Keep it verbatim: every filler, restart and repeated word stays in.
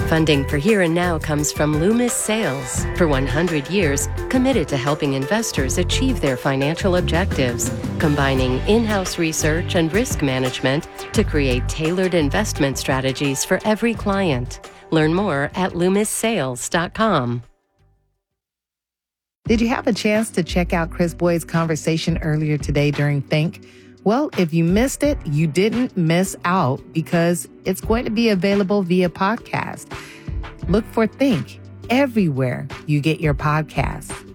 Funding for Here and Now comes from Loomis Sales. For one hundred years, committed to helping investors achieve their financial objectives, combining in-house research and risk management to create tailored investment strategies for every client. Learn more at loomis sales dot com. Did you have a chance to check out Chris Boyd's conversation earlier today during Think? Well, if you missed it, you didn't miss out because it's going to be available via podcast. Look for Think everywhere you get your podcasts.